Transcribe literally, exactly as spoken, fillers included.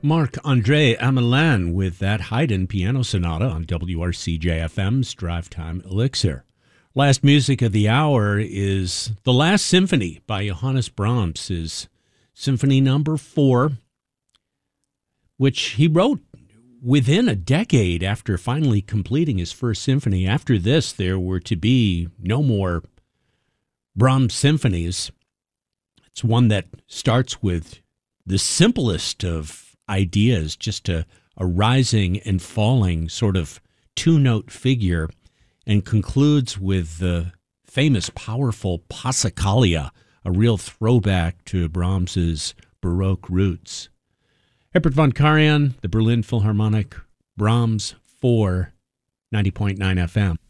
Marc-André Amelin with that Haydn Piano Sonata on W R C J F M's Drive Time Elixir. Last music of the hour is The Last Symphony by Johannes Brahms, his Symphony Number Four, which he wrote within a decade after finally completing his first symphony. After this, there were to be no more Brahms symphonies. It's one that starts with the simplest of ideas, just a, a rising and falling sort of two-note figure, and concludes with the famous, powerful Passacaglia, a real throwback to Brahms's Baroque roots. Herbert von Karajan, the Berlin Philharmonic, Brahms four, ninety point nine F M.